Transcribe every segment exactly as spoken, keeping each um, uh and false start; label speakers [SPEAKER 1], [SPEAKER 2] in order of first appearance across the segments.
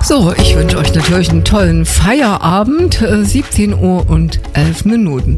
[SPEAKER 1] So, ich wünsche euch natürlich einen tollen Feierabend, äh, siebzehn Uhr und elf Minuten.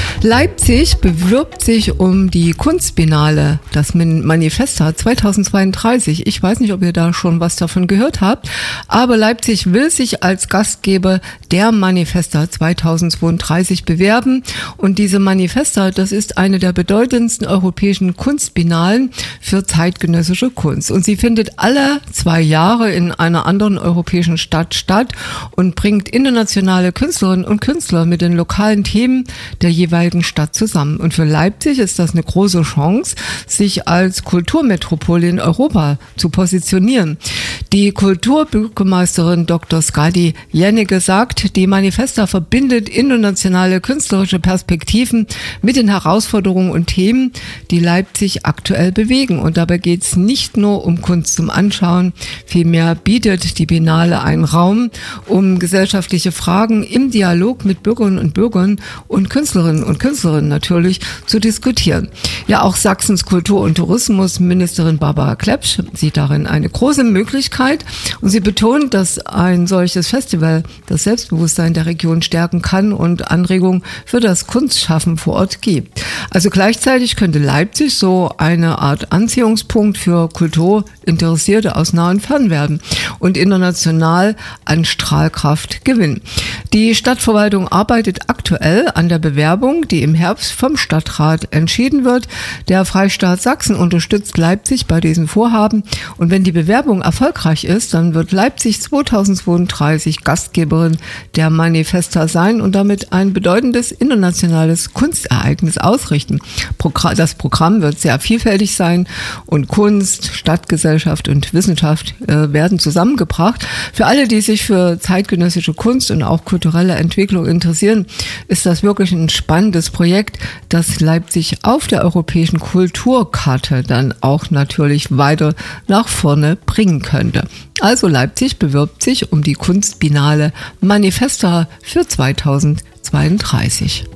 [SPEAKER 1] Leipzig bewirbt sich um die Kunstbiennale, das Manifesta zweitausendzweiunddreißig. Ich weiß nicht, ob ihr da schon was davon gehört habt, aber Leipzig will sich als Gastgeber der Manifesta zweitausendzweiunddreißig bewerben. Und diese Manifesta, das ist eine der bedeutendsten europäischen Kunstbiennalen für zeitgenössische Kunst. Und sie findet alle zwei Jahre in einer anderen europäischen Stadt statt und bringt internationale Künstlerinnen und Künstler mit den lokalen Themen der jeweiligen Stadt zusammen. Und für Leipzig ist das eine große Chance, sich als Kulturmetropole in Europa zu positionieren. Die Kulturbürgermeisterin Doktor Skadi Jennecke sagt, die Manifesta verbindet internationale künstlerische Perspektiven mit den Herausforderungen und Themen, die Leipzig aktuell bewegen. Und dabei geht es nicht nur um Kunst zum Anschauen, vielmehr bietet die Biennale einen Raum, um gesellschaftliche Fragen im Dialog mit Bürgerinnen und Bürgern und Künstlerinnen und Künstlerinnen natürlich zu diskutieren. Ja, auch Sachsens Kultur- und Tourismusministerin Barbara Klepsch sieht darin eine große Möglichkeit und sie betont, dass ein solches Festival das Selbstbewusstsein der Region stärken kann und Anregungen für das Kunstschaffen vor Ort gibt. Also gleichzeitig könnte Leipzig so eine Art Anziehungspunkt für Kulturinteressierte aus nah und fern werden und international an Strahlkraft gewinnen. Die Stadtverwaltung arbeitet aktuell an der Bewerbung, die im Herbst vom Stadtrat entschieden wird. Der Freistaat Sachsen unterstützt Leipzig bei diesem Vorhaben und wenn die Bewerbung erfolgreich ist, dann wird Leipzig zweitausendzweiunddreißig Gastgeberin der Manifesta sein und damit ein bedeutendes internationales Kunstereignis ausrichten. Das Programm wird sehr vielfältig sein und Kunst, Stadtgesellschaft und Wissenschaft äh, werden zusammengebracht. Für alle, die sich für zeitgenössische Kunst und auch kulturelle Entwicklung interessieren, ist das wirklich ein spannendes Projekt, das Leipzig auf der europäischen Kulturkarte dann auch natürlich weiter nach vorne bringen könnte. Also Leipzig bewirbt sich um die Kunstbiennale Manifesta für zweitausendzweiunddreißig.